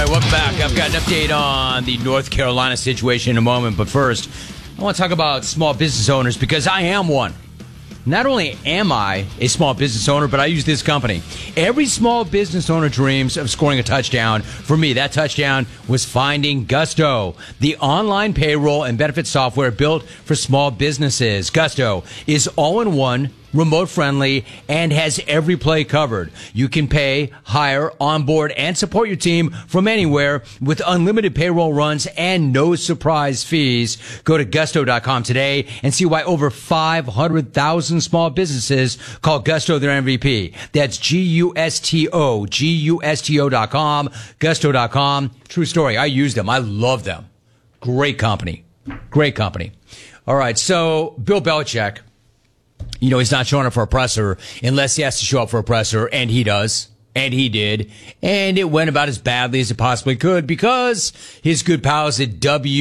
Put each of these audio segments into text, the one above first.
right, welcome back. I've got an update on the North Carolina situation in a moment, but first, I want to talk about small business owners because I am one. Not only am I a small business owner, but I use this company. Every small business owner dreams of scoring a touchdown. For me, that touchdown was finding Gusto, the online payroll and benefit software built for small businesses. Gusto is all-in-one, remote-friendly, and has every play covered. You can pay, hire, onboard, and support your team from anywhere with unlimited payroll runs and no surprise fees. Go to gusto.com today and see why over 500,000 small businesses call Gusto their MVP. That's Gusto, Gusto.com, Gusto.com. True story. I use them. I love them. Great company. Great company. All right. So Bill Belichick, you know, he's not showing up for a presser unless he has to show up for a presser, and he does, and he did, and it went about as badly as it possibly could because his good pals at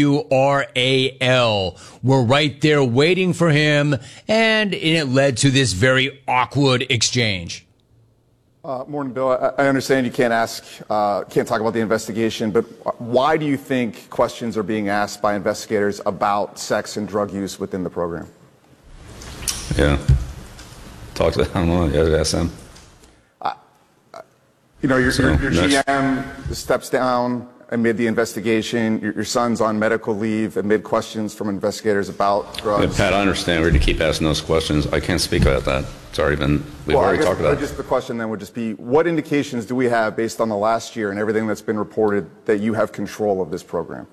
WRAL were right there waiting for him, and it led to this very awkward exchange. Morning, Bill. I understand you can't talk about the investigation, but why do you think questions are being asked by investigators about sex and drug use within the program? Yeah. Talk to them. I don't know. Ask them. You know, your GM steps down amid the investigation. Your son's on medical leave amid questions from investigators about drugs. Yeah, Pat, I understand. We're going to keep asking those questions. I can't speak about that. It's already been, we've already talked about it. Just the question then would just be, what indications do we have based on the last year and everything that's been reported that you have control of this program?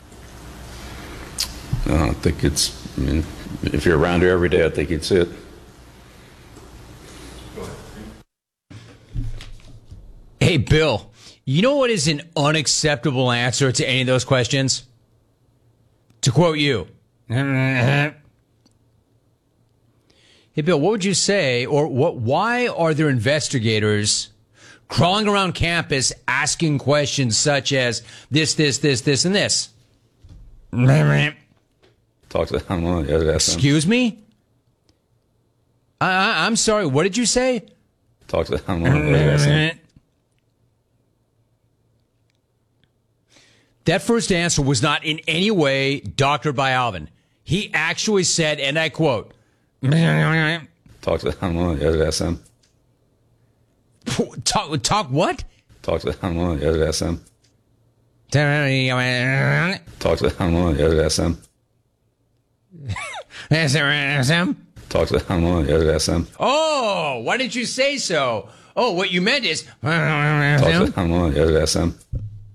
I think it's, I mean, if you're around here every day, I think you'd see it. Hey, Bill, you know what is an unacceptable answer to any of those questions? To quote you. Hey, Bill, what would you say, or why are there investigators crawling around campus asking questions such as this, and this? Talk to them. I don't know. Excuse me? I'm sorry, what did you say? Talk to them. I don't know. That first answer was not in any way doctored by Alvin. He actually said, and I quote, Talk to them. I don't know. Ask them. Talk what? Talk to them. I don't know. Ask them. Talk to them. I don't know. Ask them. Talk to them. I don't know. Ask them. Oh, why didn't you say so? Oh, what you meant is talk to them. I don't know. Ask them.